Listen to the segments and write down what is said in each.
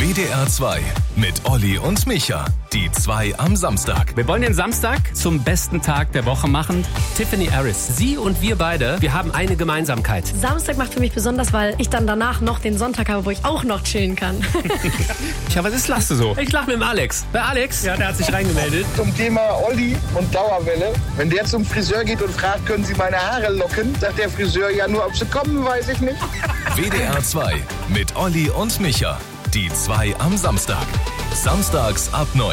WDR 2 mit Olli und Micha. Die 2 am Samstag. Wir wollen den Samstag zum besten Tag der Woche machen. Tiffany Harris, sie und wir beide, wir haben eine Gemeinsamkeit. Samstag macht für mich besonders, weil ich dann danach noch den Sonntag habe, wo ich auch noch chillen kann. Ja, was lachst du so? Ich lach mit dem Alex. Bei Alex? Ja, der hat sich reingemeldet. Zum Thema Olli und Dauerwelle. Wenn der zum Friseur geht und fragt, können Sie meine Haare locken, sagt der Friseur, ja, nur ob sie kommen, weiß ich nicht. WDR 2 mit Olli und Micha. Die 2 am Samstag. Samstags ab 9.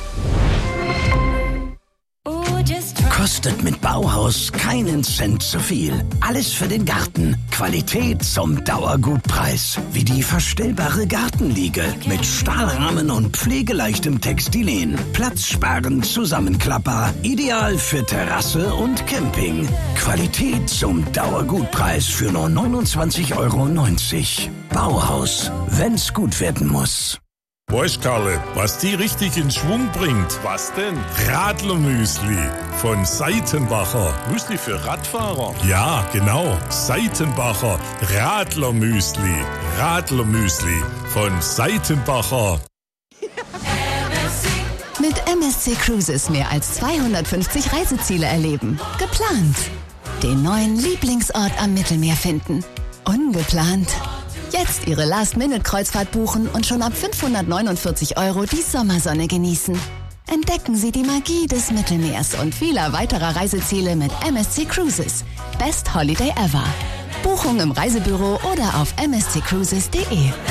Kostet mit Bauhaus keinen Cent zu viel. Alles für den Garten. Qualität zum Dauergutpreis. Wie die verstellbare Gartenliege mit Stahlrahmen und pflegeleichtem Textilien. Platzsparend zusammenklappbar. Ideal für Terrasse und Camping. Qualität zum Dauergutpreis für nur 29,90 €. Bauhaus, wenn's gut werden muss. Weißt Karle, was die richtig in Schwung bringt? Was denn? Radlermüsli von Seitenbacher. Müsli für Radfahrer? Ja, genau. Seitenbacher Radlermüsli. Radlermüsli von Seitenbacher. Mit MSC Cruises mehr als 250 Reiseziele erleben. Geplant. Den neuen Lieblingsort am Mittelmeer finden. Ungeplant. Jetzt Ihre Last-Minute-Kreuzfahrt buchen und schon ab 549 € die Sommersonne genießen. Entdecken Sie die Magie des Mittelmeers und vieler weiterer Reiseziele mit MSC Cruises. Best Holiday ever. Buchung im Reisebüro oder auf msccruises.de.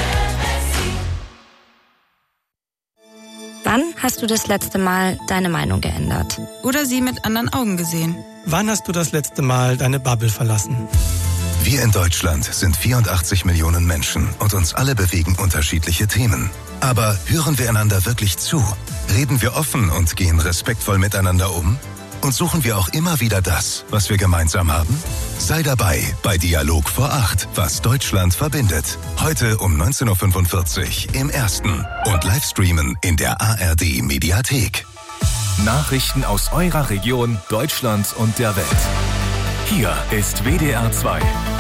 Wann hast du das letzte Mal deine Meinung geändert? Oder sie mit anderen Augen gesehen? Wann hast du das letzte Mal deine Bubble verlassen? Wir in Deutschland sind 84 Millionen Menschen und uns alle bewegen unterschiedliche Themen. Aber hören wir einander wirklich zu? Reden wir offen und gehen respektvoll miteinander um? Und suchen wir auch immer wieder das, was wir gemeinsam haben? Sei dabei bei Dialog vor 8, was Deutschland verbindet. Heute um 19:45 Uhr im Ersten und Livestreamen in der ARD Mediathek. Nachrichten aus eurer Region, Deutschland und der Welt. Hier ist WDR 2.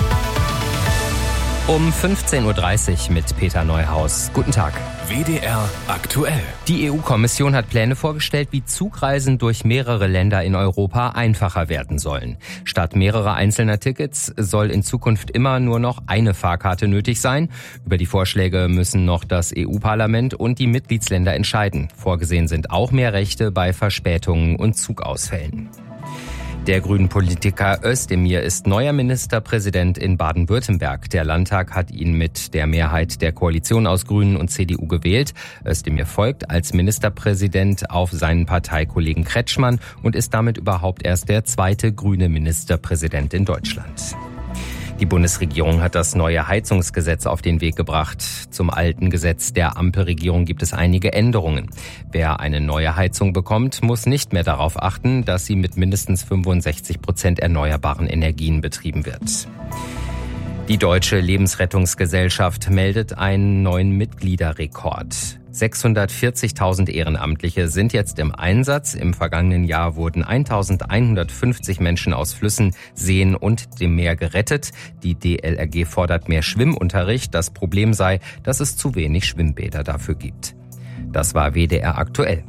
Um 15:30 Uhr mit Peter Neuhaus. Guten Tag. WDR aktuell. Die EU-Kommission hat Pläne vorgestellt, wie Zugreisen durch mehrere Länder in Europa einfacher werden sollen. Statt mehrerer einzelner Tickets soll in Zukunft immer nur noch eine Fahrkarte nötig sein. Über die Vorschläge müssen noch das EU-Parlament und die Mitgliedsländer entscheiden. Vorgesehen sind auch mehr Rechte bei Verspätungen und Zugausfällen. Der Grünen-Politiker Özdemir ist neuer Ministerpräsident in Baden-Württemberg. Der Landtag hat ihn mit der Mehrheit der Koalition aus Grünen und CDU gewählt. Özdemir folgt als Ministerpräsident auf seinen Parteikollegen Kretschmann und ist damit überhaupt erst der zweite grüne Ministerpräsident in Deutschland. Die Bundesregierung hat das neue Heizungsgesetz auf den Weg gebracht. Zum alten Gesetz der Ampelregierung gibt es einige Änderungen. Wer eine neue Heizung bekommt, muss nicht mehr darauf achten, dass sie mit mindestens 65% erneuerbaren Energien betrieben wird. Die Deutsche Lebensrettungsgesellschaft meldet einen neuen Mitgliederrekord. 640.000 Ehrenamtliche sind jetzt im Einsatz. Im vergangenen Jahr wurden 1.150 Menschen aus Flüssen, Seen und dem Meer gerettet. Die DLRG fordert mehr Schwimmunterricht. Das Problem sei, dass es zu wenig Schwimmbäder dafür gibt. Das war WDR aktuell.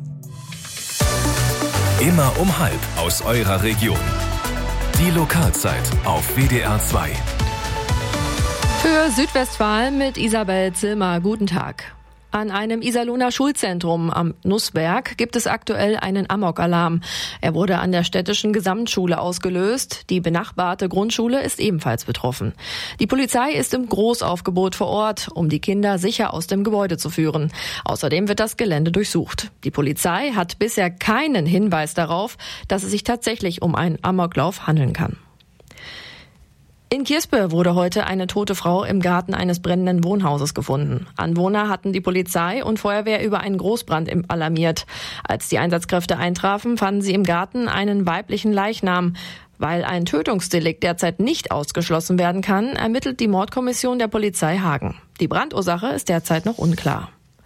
Immer um 12 aus eurer Region. Die Lokalzeit auf WDR 2. Für Südwestfalen mit Isabel Zilmer. Guten Tag. An einem Iserlohner Schulzentrum am Nussberg gibt es aktuell einen Amok-Alarm. Er wurde an der städtischen Gesamtschule ausgelöst. Die benachbarte Grundschule ist ebenfalls betroffen. Die Polizei ist im Großaufgebot vor Ort, um die Kinder sicher aus dem Gebäude zu führen. Außerdem wird das Gelände durchsucht. Die Polizei hat bisher keinen Hinweis darauf, dass es sich tatsächlich um einen Amoklauf handeln kann. In Kirspe wurde heute eine tote Frau im Garten eines brennenden Wohnhauses gefunden. Anwohner hatten die Polizei und Feuerwehr über einen Großbrand alarmiert. Als die Einsatzkräfte eintrafen, fanden sie im Garten einen weiblichen Leichnam. Weil ein Tötungsdelikt derzeit nicht ausgeschlossen werden kann, ermittelt die Mordkommission der Polizei Hagen. Die Brandursache ist derzeit noch unklar.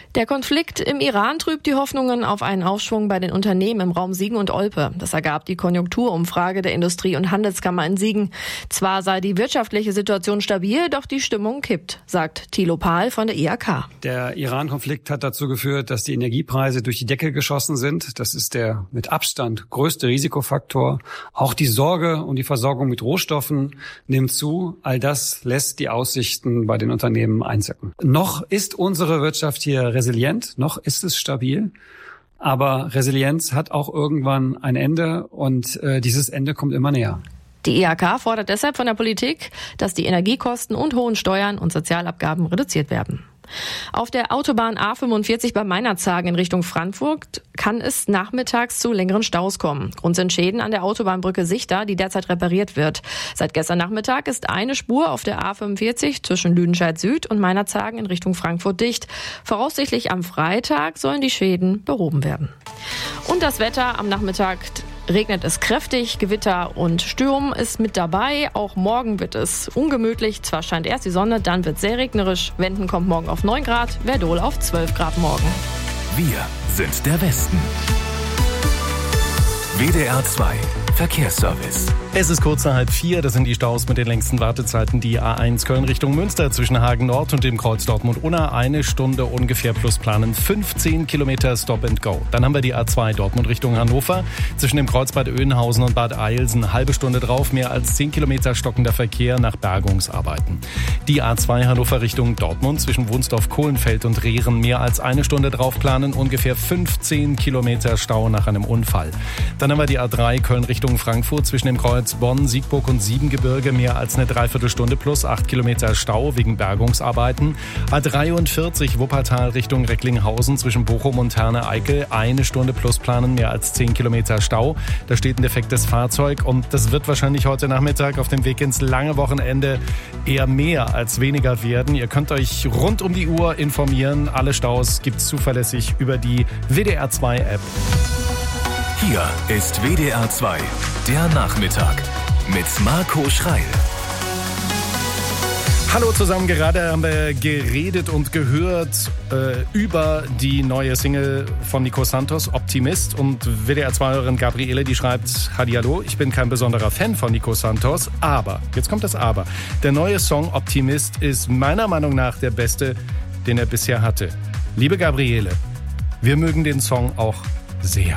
Der Konflikt im Iran trübt die Hoffnungen auf einen Aufschwung bei den Unternehmen im Raum Siegen und Olpe. Das ergab die Konjunkturumfrage der Industrie- und Handelskammer in Siegen. Zwar sei die wirtschaftliche Situation stabil, doch die Stimmung kippt, sagt Thilo Pahl von der IHK. Der Iran-Konflikt hat dazu geführt, dass die Energiepreise durch die Decke geschossen sind. Das ist der mit Abstand größte Risikofaktor. Auch die Sorge um die Versorgung mit Rohstoffen nimmt zu. All das lässt die Aussichten bei den Unternehmen einsacken. Noch ist unsere Wirtschaft hier resilient, noch ist es stabil, aber Resilienz hat auch irgendwann ein Ende und dieses Ende kommt immer näher. Die IHK fordert deshalb von der Politik, dass die Energiekosten und hohen Steuern und Sozialabgaben reduziert werden. Auf der Autobahn A45 bei Meinerzhagen in Richtung Frankfurt kann es nachmittags zu längeren Staus kommen. Grund sind Schäden an der Autobahnbrücke Sichter, die derzeit repariert wird. Seit gestern Nachmittag ist eine Spur auf der A45 zwischen Lüdenscheid Süd und Meinerzhagen in Richtung Frankfurt dicht. Voraussichtlich am Freitag sollen die Schäden behoben werden. Und das Wetter am Nachmittag: regnet es kräftig, Gewitter und Sturm ist mit dabei. Auch morgen wird es ungemütlich. Zwar scheint erst die Sonne, dann wird es sehr regnerisch. Wenden kommt morgen auf 9 Grad, Verdol auf 12 Grad morgen. Wir sind der Westen. WDR 2 Verkehrsservice. Es ist kurz nach 3:30, das sind die Staus mit den längsten Wartezeiten. Die A1 Köln Richtung Münster zwischen Hagen Nord und dem Kreuz Dortmund-Unna, 1 Stunde ungefähr plus planen, 15 Kilometer Stop and Go. Dann haben wir die A2 Dortmund Richtung Hannover zwischen dem Kreuz Bad Oeynhausen und Bad Eilsen, 1/2 Stunde drauf, mehr als 10 Kilometer stockender Verkehr nach Bergungsarbeiten. Die A2 Hannover Richtung Dortmund zwischen Wunsdorf-Kohlenfeld und Rehren, mehr als 1 Stunde drauf planen, ungefähr 15 Kilometer Stau nach einem Unfall. Dann haben wir die A3 Köln Richtung Frankfurt zwischen dem Kreuz Bonn, Siegburg und Siebengebirge, mehr als eine Dreiviertelstunde plus 8 Kilometer Stau wegen Bergungsarbeiten. A43 Wuppertal Richtung Recklinghausen zwischen Bochum und Herne-Eickel, 1 Stunde plus planen, mehr als 10 Kilometer Stau. Da steht ein defektes Fahrzeug und das wird wahrscheinlich heute Nachmittag auf dem Weg ins lange Wochenende eher mehr als weniger werden. Ihr könnt euch rund um die Uhr informieren. Alle Staus gibt's zuverlässig über die WDR 2 App. Hier ist WDR 2, der Nachmittag mit Marco Schreil. Hallo zusammen, gerade haben wir geredet und gehört über die neue Single von Nico Santos, Optimist. Und WDR-2-Hörerin Gabriele, die schreibt: Hallihallo, ich bin kein besonderer Fan von Nico Santos, aber, jetzt kommt das Aber, der neue Song Optimist ist meiner Meinung nach der beste, den er bisher hatte. Liebe Gabriele, wir mögen den Song auch sehr.